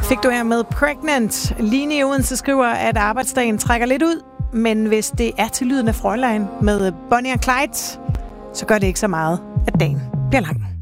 Fik du her med Pregnant. Line i Odense skriver, at arbejdsdagen trækker lidt ud, men hvis det er til lyden af Fräulein med Bonnie og Clyde, så gør det ikke så meget, at dagen bliver lang.